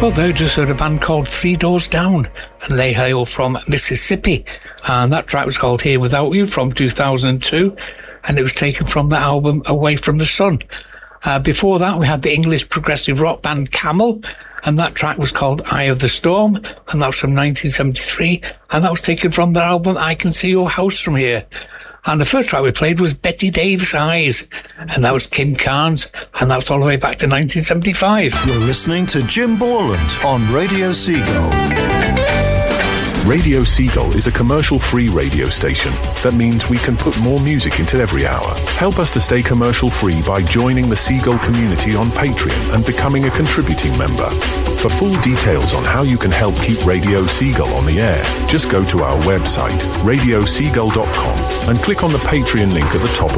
Well, they just heard a band called Three Doors Down, and they hail from Mississippi. And that track was called Here Without You from 2002, and it was taken from the album Away from the Sun. Before that, we had the English progressive rock band Camel, and that track was called Eye of the Storm, and that was from 1973, and that was taken from their album I Can See Your House From Here. And the first track we played was Betty Davis' Eyes, and that was Kim Carnes, and that was all the way back to 1975. You're listening to Jim Borland on Radio Seagull. Radio Seagull is a commercial-free radio station. That means we can put more music into every hour. Help us to stay commercial-free by joining the Seagull community on Patreon and becoming a contributing member. For full details on how you can help keep Radio Seagull on the air, just go to our website, radioseagull.com, and click on the Patreon link at the top